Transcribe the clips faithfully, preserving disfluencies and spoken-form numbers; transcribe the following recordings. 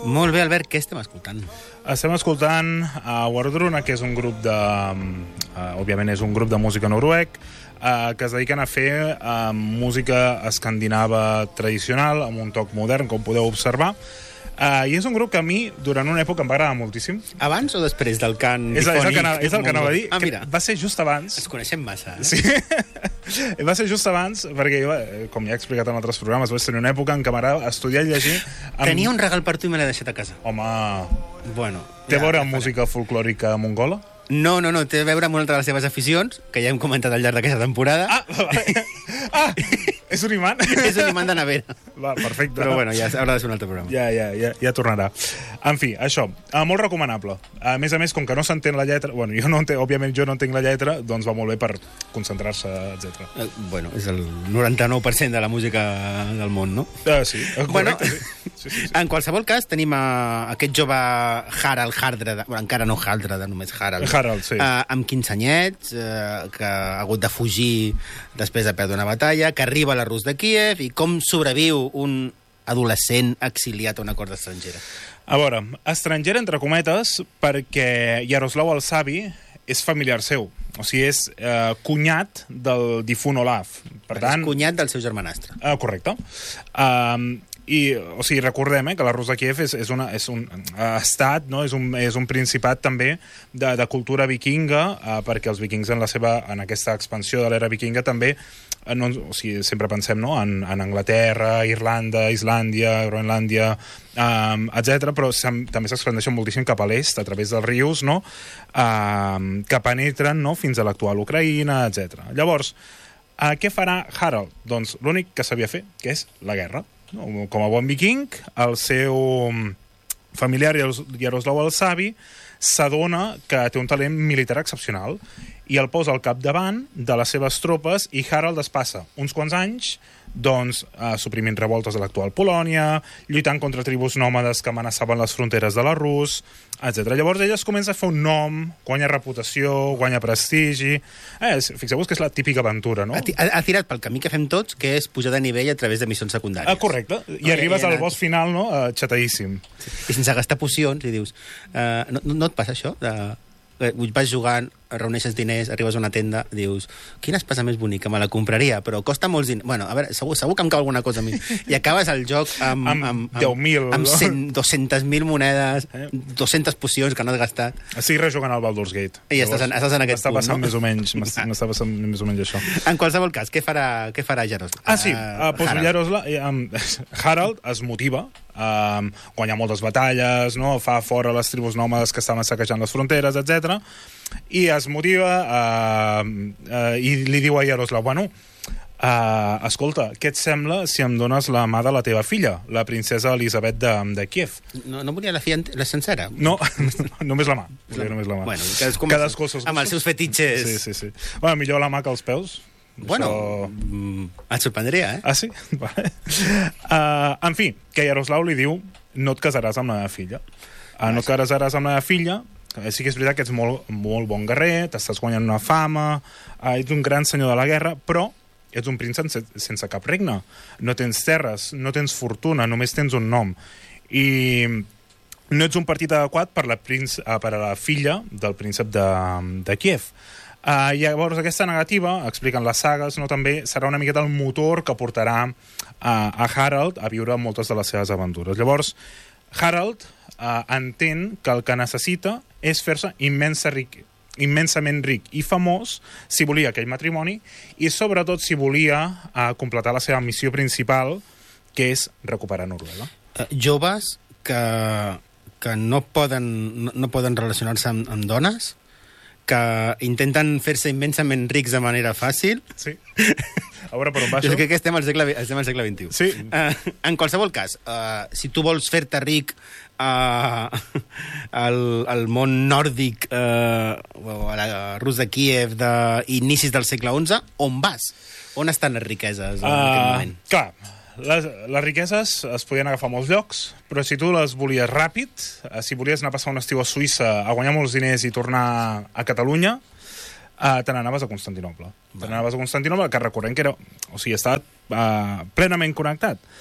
Molt bé, Albert, què estem escoltant? Estem escoltant a Wardruna, que és un grup de... Uh, òbviament és un grup de música noruec, uh, que es dediquen a fer uh, música escandinava tradicional, amb un toc modern, com podeu observar. Uh, I és un grup que a mi, durant una època, em va agradar moltíssim. Abans o després del cant és, difònic? És el que anava, és el que anava a dir. Ah, mira. Va ser just abans. Ens coneixem massa, eh? Sí. Va ser just abans, perquè jo, com ja he explicat en altres programes, vaig tenir una època en què m'agradava estudiar i llegir... Amb... Tenia un regal per tu i me l'he deixat a casa. Home... Bueno... Té a ja, veure ja amb música folclòrica mongola? No, no, no, té a veure amb una altra de les seves aficions, que ja hem comentat al llarg d'aquesta temporada. Ah, ah, és un imant? És un imant de nevera. Va, perfecte. Però bueno, ja haurà de ser un altre programa. Ja, ja, ja, ja tornarà. En fi, això, eh, molt recomanable. A més a més, com que no s'entén la lletra, bueno, jo no entenc, òbviament jo no entenc la lletra, doncs va molt bé per concentrar-se, etcètera. Eh, bueno, és el noranta-nou per cent de la música del món, no? Uh, sí, correcte, bueno, sí. Sí, sí, sí. En qualsevol cas, tenim uh, aquest jove Harald Hardrada, bueno, encara no Hardrada, només Harald. Harald, sí. Uh, amb quinze anyets, uh, que ha hagut de fugir després de perdre una batalla, que arriba a la Rus de Kíev, i com sobreviu un adolescent exiliat a una cort estrangera. A veure, estrangera entre cometes, perquè Yaroslav el Savi és familiar seu. O sigui, és eh, cunyat del difunt Olaf. Per tant, és cunyat del seu germanastre. Uh, correcte. Um, I, o sigui, recordem eh, que la Rus de Kíev és, és, una, és un uh, estat, no? és, un, és un principat també de, de cultura vikinga, uh, perquè els vikings en, la seva, en aquesta expansió de l'era vikinga també, uh, no, o sigui, sempre pensem no? en, en Anglaterra, Irlanda, Islàndia, Groenlàndia, um, etcètera, però també s'expandeixen moltíssim cap a l'est, a través dels rius, no? uh, que penetren no? fins a l'actual Ucraïna, etcètera. Llavors, uh, què farà Harald? Doncs l'únic que sabia fer, que és la guerra. No? Com a bon viking, el seu familiar Yaroslav el Savi s'adona que té un talent militar excepcional i el posa al capdavant de les seves tropes i Harald es passa uns quants anys doncs, eh, suprimint revoltes de l'actual Polònia, lluitant contra tribus nòmades que amenaçaven les fronteres de la Rus, etcètera. Llavors ella es comença a fer un nom, guanya reputació, guanya prestigi... Eh, fixeu-vos que és la típica aventura, no? Ha, ha, ha tirat pel camí que fem tots, que és pujar de nivell a través de missions secundàries. Ah, correcte. I no, arribes al boss final, no?, uh, xataíssim. Sí. I sense gastar pocions, i dius... Uh, no, no et passa això? De... Vas jugant, reuneixes diners, arribes a una tenda, dius, quina espasa més bonica, me la compraria, però costa molts diners. Bueno, a veure, segur, segur que em cal alguna cosa a mi. I acabes el joc amb... amb, amb, amb deu mil, amb no? cent, dues-centes mil monedes, eh? dues-centes pocions que no has gastat. Estic rejugant al Baldur's Gate. I estàs en, estàs en aquest punt, passant no? Més o menys, m'està passant més o menys això. En qualsevol cas, què farà, què farà Jaroslav? Ah, sí, uh, pues Jaroslav, um, Harald es motiva, um, guanya moltes batalles, no? Fa fora les tribus nòmades que estaven saquejant les fronteres, etcètera. I es motiva uh, uh, i li diu a Yaroslav, bueno, uh, escolta, què et sembla si em dones la mà de la teva filla, la princesa Elisabet de, de Kíev? No, no volia la filla la sencera? No, només la mà. La... Només la mà. Bueno, cadascú, cadascú els seus amb els seus fetitxes. Sí, sí, sí. Bueno, millor la mà que els peus. Bueno, Això... et sorprendria, eh? Ah, sí? Vale. Uh, en fi, que Yaroslav li diu, no et casaràs amb la meva filla. Uh, no et casaràs amb la meva filla. Sí que és veritat que ets molt, molt bon guerrer, t'estàs guanyant una fama, eh, ets un gran senyor de la guerra, però ets un príncep sense, sense cap regne. No tens terres, no tens fortuna, només tens un nom. I no ets un partit adequat per la, princ, per a la filla del príncep de, de Kíev. Uh, llavors aquesta negativa, expliquen les sagues, no, també serà una miqueta el motor que portarà uh, a Harald a viure moltes de les seves aventures. Llavors, Harald uh, entén que el que necessita és fer-se immensa ric, immensament ric i famós si volia aquell matrimoni i sobretot si volia uh, completar la seva missió principal, que és recuperar Noruega. Uh, joves que, que no poden, no, no poden relacionar-se amb, amb dones, que intenten fer-se immensament rics de manera fàcil. Sí. A veure per on va Jo això. crec que estem al segle, estem al segle vint-i-u. Sí. Uh, en qualsevol cas, uh, si tu vols fer-te ric uh, al, al món nòrdic, uh, o a la Rus de Kíev d'inicis del segle onze, on vas? On estan les riqueses en uh, aquest moment? Clar, les, les riqueses es podien agafar a molts llocs, però si tu les volies ràpid, si volies anar a passar un estiu a Suïssa a guanyar molts diners i tornar a Catalunya, uh, te n'anaves a Constantinoble. Te n'anaves a Constantinoble, que recordem que era, o sigui, estava uh, plenament connectat.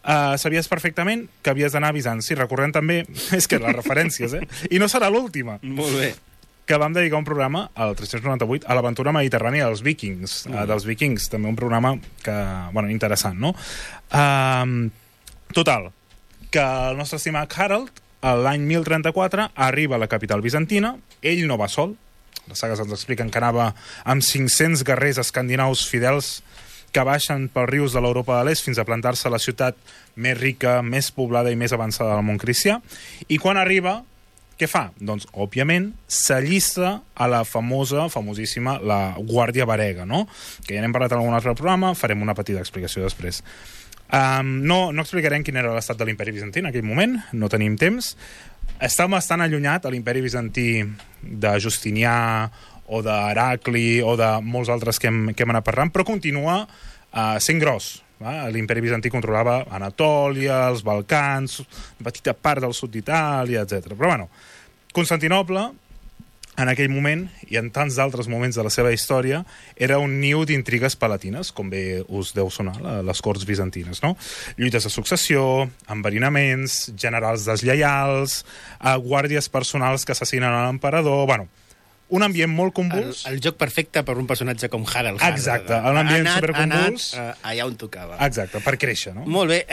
uh, sabies perfectament que havies d'anar avisant. Sí, recordem també, és que les referències, eh? I no serà l'última. Molt bé. Que vam dedicar un programa, al tres-cents noranta-vuit, a l'aventura mediterrània dels vikings. Mm. Uh, dels vikings, també un programa que, bueno, interessant, no? Uh, total, que el nostre estimat Harald, l'any mil trenta-quatre, arriba a la capital bizantina, ell no va sol, les sagues ens expliquen que anava amb cinc-cents guerrers escandinaus fidels que baixen pels rius de l'Europa de l'Est fins a plantar-se a la ciutat més rica, més poblada i més avançada del món cristià, i quan arriba, què fa? Doncs, òbviament, s'allista a la famosa, famosíssima, la Guàrdia Varega, no? Que ja n'hem parlat en algun altre programa, farem una petita explicació després. Um, no, no explicarem quin era l'estat de l'imperi bizantí en aquell moment, no tenim temps. Està bastant allunyat a l'imperi bizantí de Justinià o d'Heracli o de molts altres que hem, que hem anat parlant, però continua uh, sent gros. Va? L'imperi bizantí controlava Anatòlia, els Balcans, una petita part del sud d'Itàlia, etcètera. Però, bueno, Constantinoble, en aquell moment, i en tants d'altres moments de la seva història, era un niu d'intrigues palatines, com bé us deu sonar, les corts bizantines, no? Lluites de successió, enverinaments, generals deslleials, guàrdies personals que assassinen a l'emperador... Bueno, un ambient molt convuls. El, el joc perfecte per un personatge com Harald. Exacte, un ambient superconvuls. Ha anat uh, allà on tocava. Exacte, per créixer, no? Molt bé.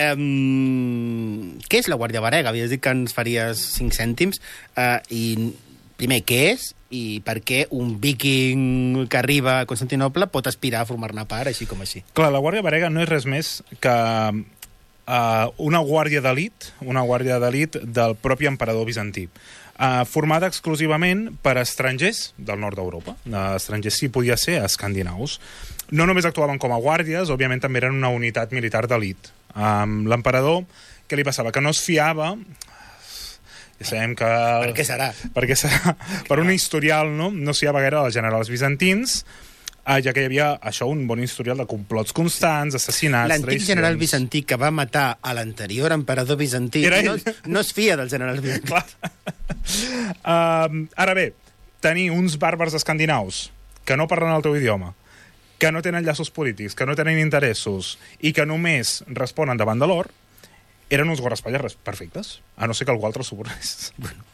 Um, què és la Guàrdia Varega? Havies dit que ens faries cinc cèntims. Uh, I primer, què és? I per què un viking que arriba a Constantinoble pot aspirar a formar-ne part, així com així? Clar, la Guàrdia Varega no és res més que uh, una guàrdia d'elit, una guàrdia d'elit del propi emperador bizantí. Uh, formada exclusivament per estrangers del nord d'Europa. Uh, estrangers sí podia ser escandinaus. No només actuaven com a guàrdies, òbviament també eren una unitat militar d'elit. Um, L'emperador, què li passava? Que no es fiava... Ja sabem que... Per què serà? Perquè serà per un historial, no? No es fiava gaire dels generals bizantins, Uh, ja que hi havia això, un bon historial de complots constants, assassinats, L'antic traïcions... general bizantí que va matar a l'anterior emperador bizantí no, no es fia del general bizantí. Clar. uh, ara bé, tenir uns bàrbars escandinaus que no parlen el teu idioma, que no tenen llaços polítics, que no tenen interessos i que només responen davant de l'or, eren uns guardaespatlles perfectes, a no ser que algú altre subornés. Bueno.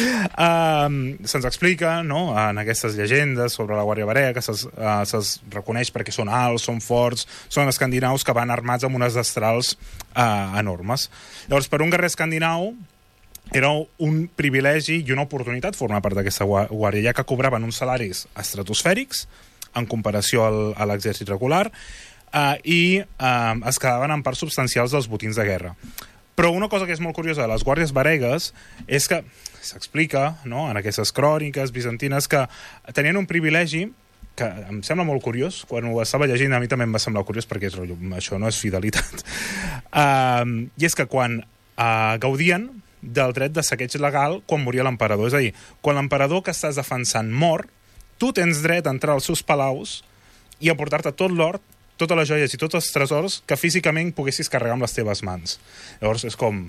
Uh, se'ns explica, no?, en aquestes llegendes sobre la Guàrdia Varega, que se'ls uh, se reconeix perquè són alts, són forts, són escandinaus que van armats amb unes destrals uh, enormes. Llavors, per un guerrer escandinau era un privilegi i una oportunitat formar part d'aquesta guàrdia, ja que cobraven uns salaris estratosfèrics en comparació al, a l'exèrcit regular uh, i uh, es quedaven en parts substancials dels botins de guerra. Però una cosa que és molt curiosa de les guàrdies varegues és que s'explica, no?, en aquestes cròniques bizantines, que tenien un privilegi que em sembla molt curiós. Quan ho estava llegint a mi també em va semblar curiós perquè és, això no és fidelitat. Uh, I és que quan uh, gaudien del dret de saqueig legal quan moria l'emperador. És a dir, quan l'emperador que estàs defensant mor, tu tens dret a entrar als seus palaus i a portar-te tot l'or, totes les joies i tots els tresors que físicament poguessis carregar amb les teves mans. Llavors és com...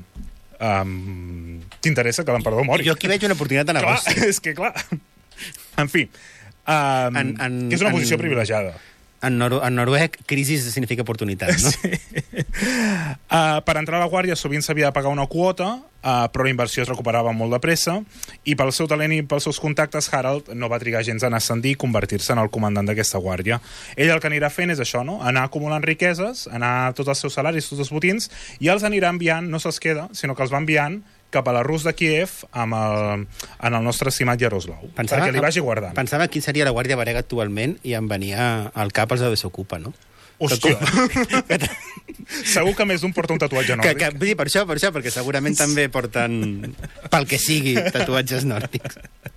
Um, t'interessa que l'emperador mori? Jo aquí veig una oportunitat de negoci. Clar, és que clar... En fi, um, en, en, que és una posició en, privilegiada. En, Nor en noruec, crisi significa oportunitat, no? Sí. Uh, per entrar a la guàrdia sovint s'havia de pagar una quota, uh, però la inversió es recuperava molt de pressa, i pel seu talent i pels seus contactes, Harald no va trigar gens en ascendir i convertir-se en el comandant d'aquesta guàrdia. Ell el que anirà fent és això, no?, anar acumulant riqueses, anar tots els seus salaris, tots els botins, i els anirà enviant, no se'ls queda, sinó que els va enviant cap a la Rus de Kíev amb el, en el nostre estimat Jaroslau, pensava, perquè li vagi guardant. Pensava quin seria la Guàrdia Varega actualment i em venia al cap els de Desocupa, no? Hòstia! Segur que més d'un porta un tatuatge nòrdic. Que, que, per això, per això, perquè segurament també porten, pel que sigui, tatuatges nòrdics.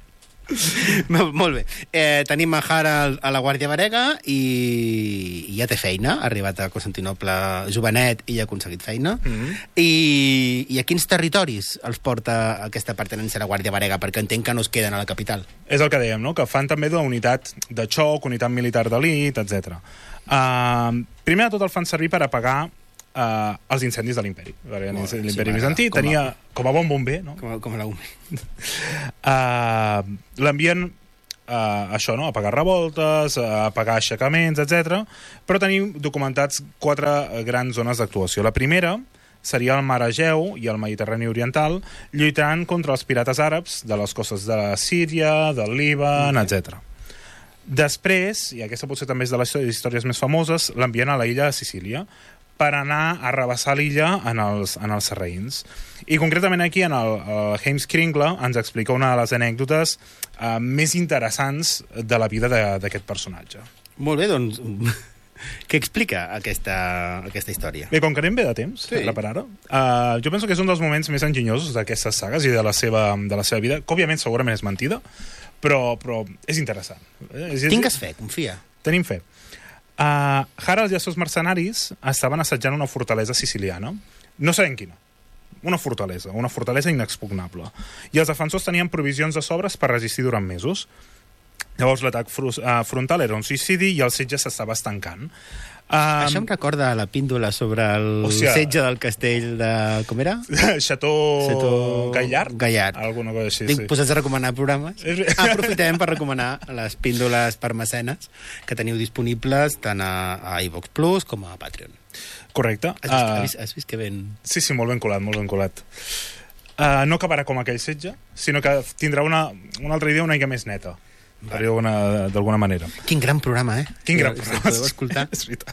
Molt bé. Eh, tenim a Harald a la Guàrdia Varega i, i ja té feina. Ha arribat a Constantinoble jovenet i ja ha aconseguit feina. Mm -hmm. I, I a quins territoris els porta aquesta pertinença a la Guàrdia Varega? Perquè entenc que no es queden a la capital. És el que dèiem, no?, que fan també d'unitat de xoc, unitat militar d'elit, etcètera. Uh, primer de tot el fan servir per apagar Uh, els incendis de l'imperi. L'imperi sí, bizantí com tenia, a... com a bon bomber, no? Com a, com a la U M E. uh, L'ambient, uh, això, no?, apagar revoltes, uh, apagar aixecaments, etcètera. Però tenim documentats quatre grans zones d'actuació. La primera seria el Mar Egeu i el Mediterrani Oriental, lluitant contra els pirates àrabs de les costes de Síria, del Líban, okay. etcètera. Després, i aquesta potser també és de les històries més famoses, l'envien a la illa de Sicília per anar a rebassar l'illa en els, en els sarraïns. I concretament aquí, en el, el James Kringle, ens explica una de les anècdotes eh, més interessants de la vida d'aquest personatge. Molt bé, doncs, què explica aquesta, aquesta història? Bé, com que anem bé de temps, sí. per ara, uh, jo penso que és un dels moments més enginyosos d'aquestes sagues i de la seva, de la seva vida, que òbviament segurament és mentida, però, però és interessant. És, és, Tingues fe, confia. Tenim fe. Uh, Harald i els seus mercenaris estaven assetjant una fortalesa siciliana. No sabem quina. Una fortalesa, una fortalesa inexpugnable. I els defensors tenien provisions de sobres per resistir durant mesos. Llavors l'atac frontal era un suïcidi i el setge s'estava estancant. Um, Això em recorda la píndola sobre el o sigui, setge del castell de... Com era? Chateau, Chateau... Gaillard? Gaillard. Alguna cosa així, Dic, sí. Posats a recomanar programes. Aprofitem per recomanar les píndoles per mecenes que teniu disponibles tant a, a iVox Plus com a Patreon. Correcte. Has vist, uh, has vist, has vist que ben... Sí, sí, molt ben colat, molt ben colat. Uh, no acabarà com aquell setge, sinó que tindrà una, una altra idea una mica més neta. Per dir-ho d'alguna manera. Quin gran programa, eh? Quin gran programa. Podeu escoltar. És veritat.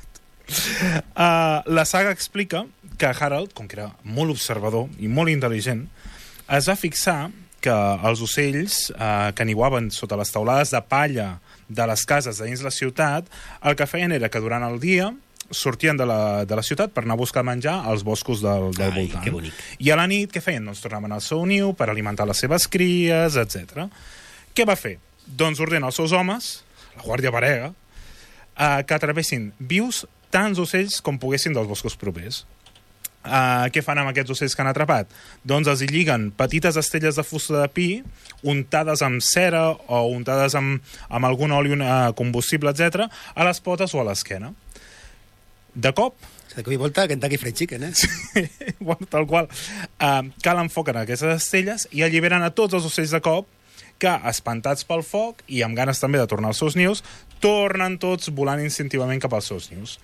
Uh, la saga explica que Harald, com que era molt observador i molt intel·ligent, es va fixar que els ocells uh, que niuaven sota les teulades de palla de les cases dins la ciutat, el que feien era que durant el dia sortien de la, de la ciutat per anar a buscar menjar als boscos del, del Ai, voltant. que bonic. I a la nit, què feien? Doncs tornaven al seu niu per alimentar les seves cries, etcètera. Què va fer? Doncs ordena als seus homes, la guàrdia parega, eh, que atrevessin vius tants ocells com poguessin dels boscos propers. Eh, què fan amb aquests ocells que han atrapat? Doncs els hi lliguen petites estelles de fusta de pi untades amb cera o untades amb, amb algun oli eh, combustible, etcètera, a les potes o a l'esquena. De cop... De cop i volta Kentucky Fried Chicken, eh? Sí, bueno, tal qual. Eh, calen foc en aquestes estelles i alliberen a tots els ocells de cop que, espantats pel foc i amb ganes també de tornar als seus nius, tornen tots volant instintivament cap als seus nius.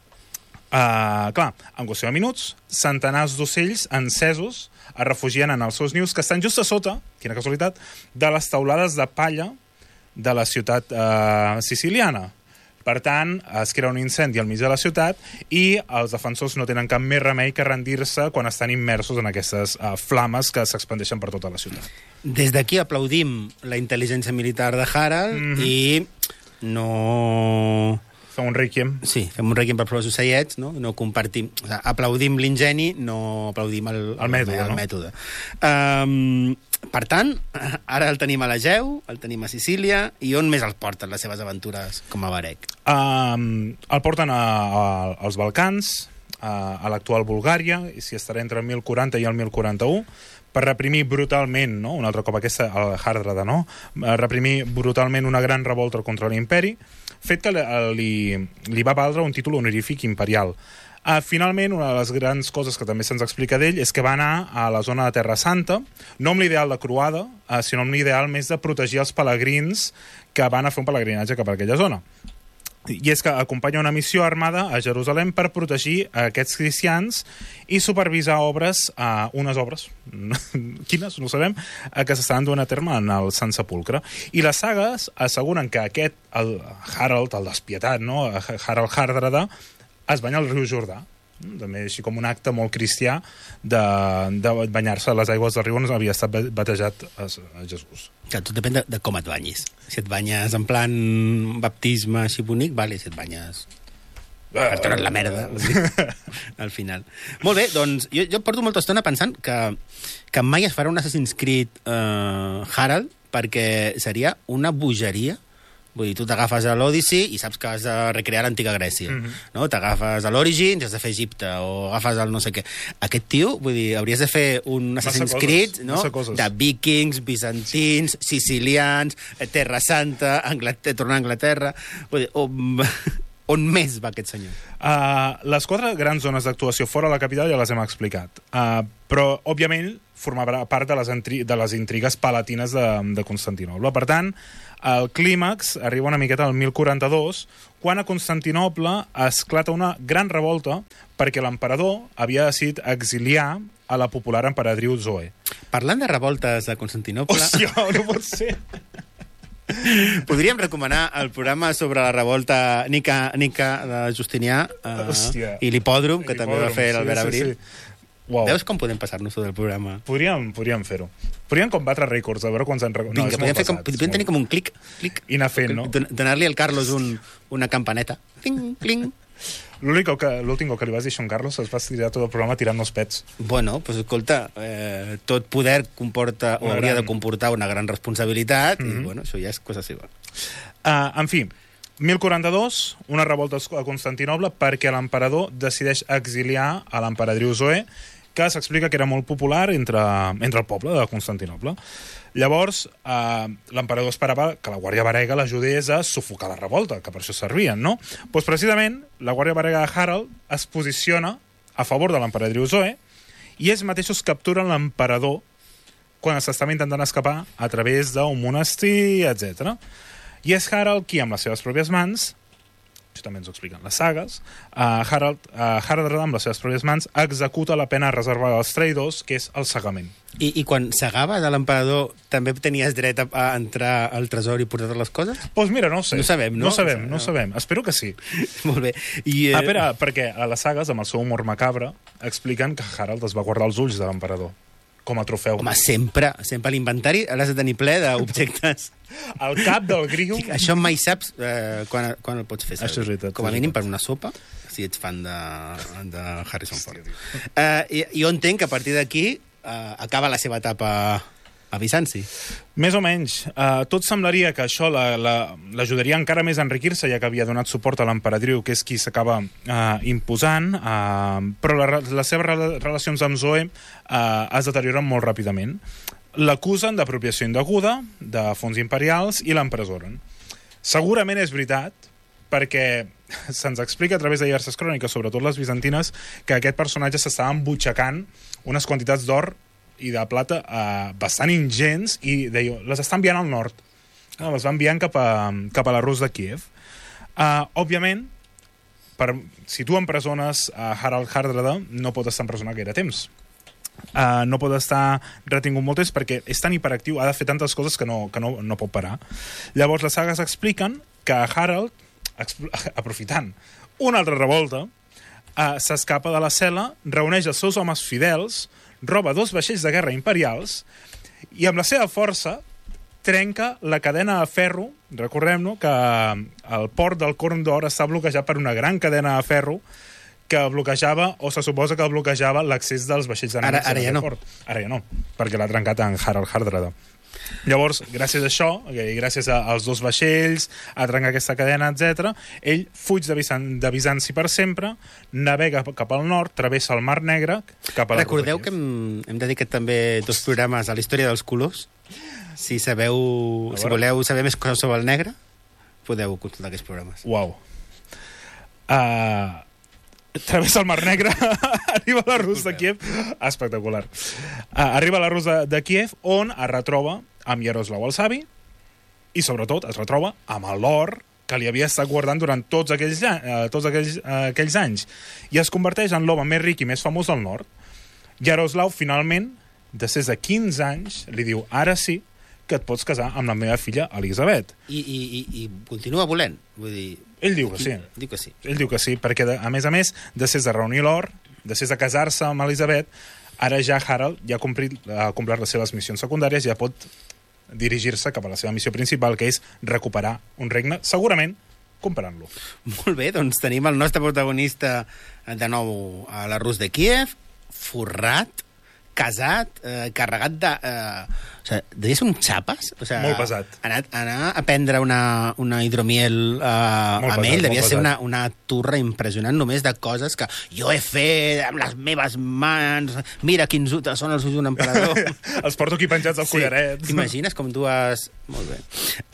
Uh, clar, en qüestió de minuts, centenars d'ocells encesos es refugien en els seus nius, que estan just a sota, quina casualitat, de les teulades de palla de la ciutat uh, siciliana. Per tant, es crea un incendi al mig de la ciutat i els defensors no tenen cap més remei que rendir-se quan estan immersos en aquestes uh, flames que s'expandeixen per tota la ciutat. Des d'aquí aplaudim la intel·ligència militar de Harald mm-hmm. i no... Fem un requiem. Sí, fem un requiem per provar els ocellets, no? No compartim... O sigui, aplaudim l'ingeni, no aplaudim el, el mètode. El no? mètode. Um, per tant, ara el tenim a l'Egeu, el tenim a Sicília, i on més el porten les seves aventures com a Varec? Um, el porten a, a, als Balcans, a, a l'actual Bulgària, i si estarà entre el mil quaranta i el mil quaranta-u, per reprimir brutalment, no? Un altre cop aquesta, el Hardrada, no? Reprimir brutalment una gran revolta contra l'imperi, fet que li, li va valdre un títol honorífic imperial. Uh, finalment, una de les grans coses que també se'ns explica d'ell és que va anar a la zona de Terra Santa, no amb l'ideal de croada, uh, sinó amb l'ideal més de protegir els pelegrins que van a fer un pelegrinatge cap a aquella zona. I és que acompanya una missió armada a Jerusalem per protegir aquests cristians i supervisar obres, uh, unes obres, quines, no ho sabem, uh, que s'estan duent a terme en el Sant Sepulcre. I les sagues asseguren que aquest, el Harald, el despietat, no? Harald Hardrada, es banya al riu Jordà. També així com un acte molt cristià de, de banyar-se a les aigües del riu on havia estat batejat a, a Jesús. Que tot depèn de, de com et banyis. Si et banyes en plan baptisme així bonic, vale, si et banyes per tornar la merda al final. Molt bé, doncs jo, jo porto molta estona pensant que, que mai es farà un Assassin's Creed uh, Harald, perquè seria una bogeria. Vull dir, tu t'agafes a l'Odyssey i saps que has de recrear l'antiga Grècia. Mm-hmm. No? T'agafes a l'Origins i has de fer Egipte, o agafes el no sé què. Aquest tio, vull dir, hauries de fer un Assassin's Creed, no? De vikings, bizantins, sicilians, Terra Santa, Anglaterra, tornar a Anglaterra... Vull dir, oh, On més va aquest senyor? Uh, les quatre grans zones d'actuació fora de la capital ja les hem explicat. Uh, però, òbviament, formava part de les, de les intrigues palatines de, de Constantinoble. Per tant, el clímax arriba una miqueta al mil quaranta-dos, quan a Constantinoble esclata una gran revolta perquè l'emperador havia decidit exiliar a la popular emperadriu Zoe. Parlant de revoltes a Constantinoble... Hòstia, no pot ser... Podríem recomanar el programa sobre la revolta Nica, Nica de Justinià uh, i l'hipòdrom, que també va fer l'Albert Abril. Sí, sí. Wow. Veus com podem passar-nos tot el programa? Podríem, podríem fer-ho. Podríem combatre rècords, a veure quants han... Vinga, no, podríem, fer com, podríem tenir com un clic, clic i anar fent, no? Donar-li al Carlos un, una campaneta. Cling, cling. L'últim que, que li vas dir a Carlos es va estirar tot el programa tirant els pets. Bueno, pues escolta, eh, tot poder comporta o hauria gran... de comportar una gran responsabilitat mm-hmm. i bueno, això ja és cosa seva. Uh, en fi, mil quaranta-dos, una revolta a Constantinoble perquè l'emperador decideix exiliar a l'emperadriu Zoe, que s'explica que era molt popular entre, entre el poble de Constantinoble. Llavors, eh, l'emperador esperava que la Guàrdia Varega l'ajudés a sufocar la revolta, que per això servien, no? Doncs precisament, la Guàrdia Varega de Harald es posiciona a favor de l'emperadriu Zoe i ells mateixos capturen l'emperador quan s'estava intentant escapar a través d'un monestir, etcètera. I és Harald qui, amb les seves pròpies mans, això també ens ho expliquen les sagues, uh, Harald, uh, Harald, amb les seves pròpies mans, executa la pena reservada als traïdors, que és el segament. I, i quan segava de l'emperador, també tenies dret a, a entrar al tresor i portar les coses? Doncs pues mira, no ho sé. No sabem, no? No sabem, no, no sabem. Espero que sí. Molt bé. I, eh... ah, espera, perquè a les sagues, amb el seu humor macabre, expliquen que Harald es va guardar els ulls de l'emperador com a trofeu. Home, sempre, sempre a l'inventari l'has de tenir ple d'objectes. El cap del griu... Això mai saps eh, quan, quan el pots fer servir. Això és veritat. Com a mínim per una sopa, si ets fan de, de Harrison Ford. Uh, i, I jo entenc que a partir d'aquí uh, acaba la seva etapa a Bizanci. Més o menys. Uh, tot semblaria que això l'ajudaria la, la, encara més a enriquir-se, ja que havia donat suport a l'emperadriu, que és qui s'acaba uh, imposant, uh, però la, les seves relacions amb Zoe uh, es deterioren molt ràpidament. L'acusen d'apropiació indeguda, de fons imperials, i l'empresoren. Segurament és veritat, perquè se'ns explica a través de diverses cròniques, sobretot les bizantines, que aquest personatge s'estava embutxacant unes quantitats d'or i de plata eh, bastant ingents i deia, les està enviant al nord. No, les va enviant cap a, cap a la Rus de Kíev. Uh, òbviament, per, si tu empresones a Harald Hardrada, no pot estar empresonat gaire temps. Uh, no pot estar retingut molt temps perquè és tan hiperactiu, ha de fer tantes coses que no, que no, no pot parar. Llavors les sagues expliquen que Harald, aprofitant una altra revolta, uh, s'escapa de la cel·la, reuneix els seus homes fidels, roba dos vaixells de guerra imperials i amb la seva força trenca la cadena de ferro. Recordem-no que el port del Corn d'Or està bloquejat per una gran cadena de ferro que bloquejava, o se suposa que bloquejava l'accés dels vaixells enemics. Ara, ara ja no. Port. Ara ja no, perquè l'ha trencat en Harald Hardrada. Llavors, gràcies a això, i gràcies als dos vaixells, a trencar aquesta cadena, etcètera, ell fuig de, Bizan de Bizanci per sempre, navega cap al nord, travessa el Mar Negre, cap a la Recordeu que hem, hem dedicat també dos programes a la història dels colors. Si sabeu, si voleu saber més coses sobre el negre, podeu consultar aquests programes. Uau. Uh, travessa el Mar Negre, arriba a la Rus de Kíev, espectacular. Uh, arriba a la Rus de, de Kíev, on es retroba amb Iaroslau el Savi, i sobretot es retroba amb l'or que li havia estat guardant durant tots aquells, uh, tots aquells, uh, aquells anys, i es converteix en l'home més ric i més famós del nord. Iaroslau, finalment, després de quinze anys, li diu, ara sí, que et pots casar amb la meva filla Elisabet. I, i, i, i continua volent? Vull dir... Ell diu que sí. Diu que sí. Ell diu que sí, perquè, de, a més a més, després de reunir l'or, després de casar-se amb Elisabet, ara ja Harald ja ha complert, ha complert les seves missions secundàries i ja pot dirigir-se cap a la seva missió principal, que és recuperar un regne, segurament comprant-lo. Molt bé, doncs tenim el nostre protagonista de nou a la Rus de Kíev, forrat, casat, eh, carregat de... Eh, o sigui, devia ser un xapes. O sigui, Molt pesat. Anar, anar a prendre una, una hidromiel eh, amb pesat, ell devia molt ser pesat. una, una turra impressionant només de coses que jo he fet amb les meves mans, mira quins utes són els ulls d'un emperador. Els porto aquí penjats als Sí. collarets. T'imagines com dues... Molt bé.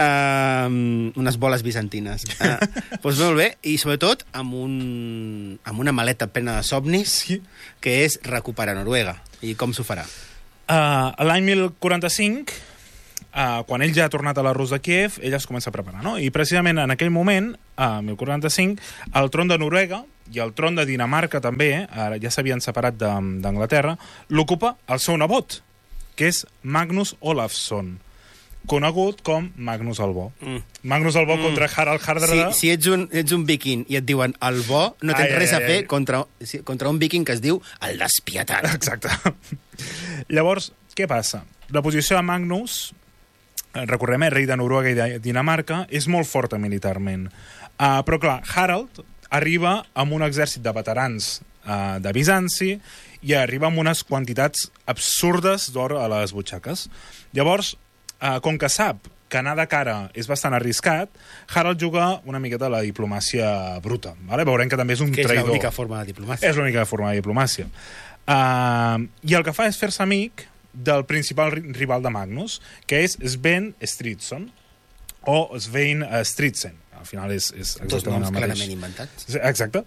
Uh, unes boles bizantines. Uh, doncs molt bé, i sobretot amb, un, amb una maleta plena de somnis, Sí. que és recuperar Noruega. I com s'ho farà? Uh, L'any mil quaranta-cinc, uh, quan ell ja ha tornat a la Rus de Kiev, ell es comença a preparar, no? I precisament en aquell moment, a uh, mil quaranta-cinc, el tron de Noruega i el tron de Dinamarca també, ara ja s'havien separat de- d'Anglaterra, l'ocupa el seu nebot, que és Magnus Olafsson, conegut com Magnus el Bo. Mm. Magnus el Bo mm. contra Harald Si, Hardrada. si ets, un, ets un viking i et diuen el bo, no tens Ai, ai, res a ai, fer ai. contra, si- contra un viking que es diu el despietat. Exacte. Llavors, què passa? La posició de Magnus, eh, recordem, és rei de Noruega i de Dinamarca, és molt forta militarment. Uh, però, clar, Harald arriba amb un exèrcit de veterans uh, de Bizanci i arriba amb unes quantitats absurdes d'or a les butxaques. Llavors, uh, com que sap que anar de cara és bastant arriscat, Harald juga una miqueta a la diplomàcia bruta. Vale? Veurem que també és un Que és traïdor. l'única forma de diplomàcia. És l'única forma de diplomàcia. Uh, I el que fa és fer-se amic del principal ri- rival de Magnus, que és Sven Stridsson, o Svein uh, Stridsen. Al final és, és Dos exactament noms el mateix. clarament inventats. Exacte.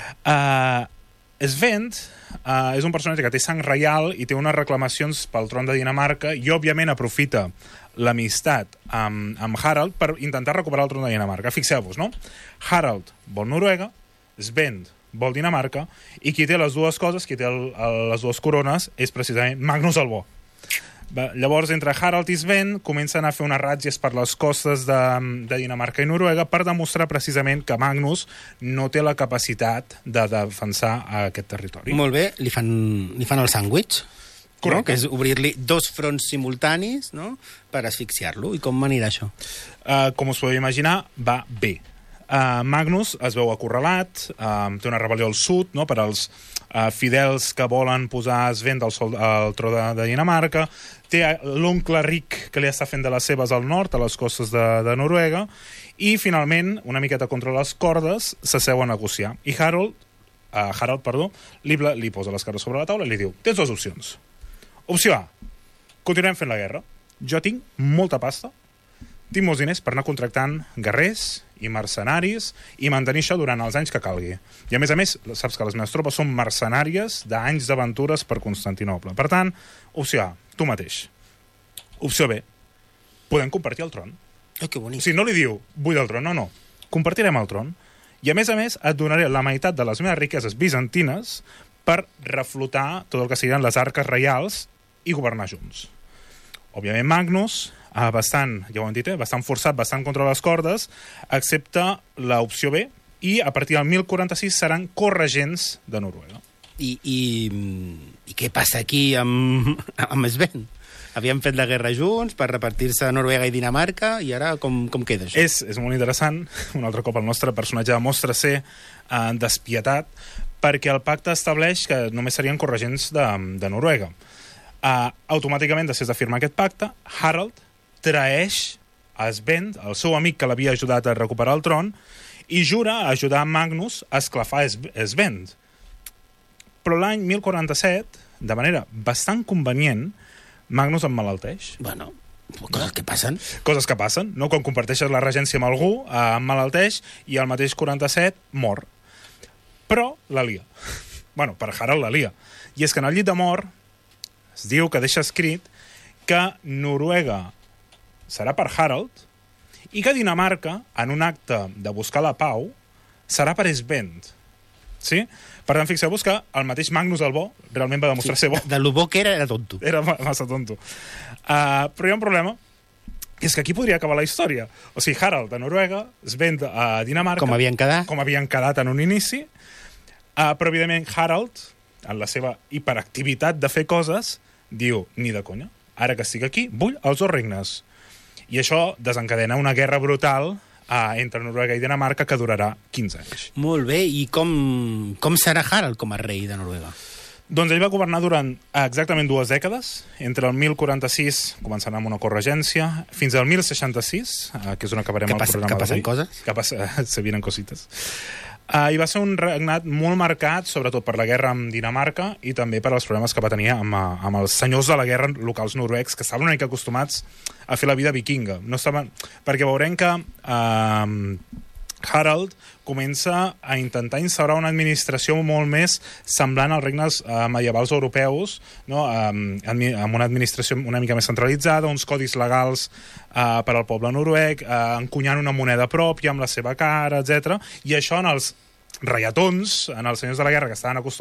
Uh, Sven uh, és un personatge que té sang reial i té unes reclamacions pel tron de Dinamarca i, òbviament, aprofita l'amistat amb, amb Harald per intentar recuperar el tron de Dinamarca. Fixeu-vos, no? Harald vol Noruega, Sven vol Dinamarca, i qui té les dues coses, qui té el, el, les dues corones, és precisament Magnus el Bo. Va, llavors, entre Harald i Sven comencen a fer unes ràtzies per les costes de, de Dinamarca i Noruega per demostrar precisament que Magnus no té la capacitat de defensar aquest territori. Molt bé, li fan, li fan el sàndwich, no? Correcte. Que és obrir-li dos fronts simultanis, no? Per asfixiar-lo. I com anirà això? Uh, com us podeu imaginar, va bé. Uh, Magnus es veu acorralat, uh, té una rebel·lió al sud, no?, per als uh, fidels que volen posar Sven al, sol, al tro de, de Dinamarca, té l'oncle ric que li està fent de les seves al nord, a les costes de, de Noruega, i finalment, una miqueta contra les cordes, s'asseu a negociar. I Harold, uh, Harald, perdó, li, li posa les cartes sobre la taula i li diu: tens dues opcions. Opció A, continuem fent la guerra. Jo tinc molta pasta, tinc molts diners per anar contractant guerrers i mercenaris i mantenir això durant els anys que calgui. I a més a més, saps que les meves tropes són mercenàries d'anys d'aventures per Constantinoble. Per tant, opció A, tu mateix. Opció B, podem compartir el tron. Oh, que O bonic. sigui, no li diu, vull el tron, no, no. Compartirem el tron. I a més a més, et donaré la meitat de les meves riqueses bizantines per reflotar tot el que siguin les arques reials i governar junts. Òbviament, Magnus, eh, bastant, ja ho hem dit, eh, bastant forçat, bastant contra les cordes, accepta l'opció B i a partir del mil quaranta-sis seran corregents de Noruega. I, i, I què passa aquí amb, amb Sven? Havien fet la guerra junts per repartir-se Noruega i Dinamarca, i ara com, com queda això? És, és molt interessant. Un altre cop el nostre personatge demostra ser eh, despietat, perquè el pacte estableix que només serien corregents de, de Noruega. Uh, automàticament, després de firmar aquest pacte, Harald traeix a Sven, el seu amic que l'havia ajudat a recuperar el tron, i jura ajudar Magnus a esclafar Sven. Però l'any mil quaranta-set, de manera bastant convenient, Magnus emmalalteix. Bueno, coses que passen. Coses que passen, no? Quan comparteixes la regència amb algú, eh, emmalalteix, i el mateix quaranta-set mor. Però la lia. Bueno, per Harald la lia. I és que en el llit de mort es diu que deixa escrit que Noruega serà per Harald i que Dinamarca, en un acte de buscar la pau, serà per Sven. Sí? Per tant, fixeu-vos que el mateix Magnus el Bo realment va demostrar Sí, ser bo. de lo bo que era, era tonto. Era ma- massa tonto. Uh, però hi ha un problema, que és que aquí podria acabar la història. O sigui, Harald de Noruega, Sven de uh, Dinamarca... Com havien quedat. Com havien quedat en un inici. Uh, però, evidentment, Harald, en la seva hiperactivitat de fer coses, diu, ni de conya, ara que estic aquí, vull els dos regnes. I això desencadena una guerra brutal uh, entre Noruega i Dinamarca que durarà quinze anys. Molt bé, i com, com serà Harald com a rei de Noruega? Doncs ell va governar durant exactament dues dècades, entre el mil quaranta-sis, començant amb una corregència, fins al mil seixanta-sis, que és on acabarem que el passa, programa que passen d'avui. coses? Que passa, se vienen cosites. Uh, I va ser un regnat molt marcat, sobretot per la guerra amb Dinamarca i també per als problemes que va tenir amb, amb els senyors de la guerra locals noruecs, que estaven una mica acostumats a fer la vida vikinga. No estaven... Perquè veurem que... Uh, Harald comença a intentar instaurar una administració molt més semblant als regnes eh, medievals europeus, no? amb, amb una administració una mica més centralitzada, uns codis legals eh, per al poble noruec, eh, encunyant una moneda pròpia amb la seva cara, etcètera. I això en els reiatons, en els senyors de la guerra que estaven acostumats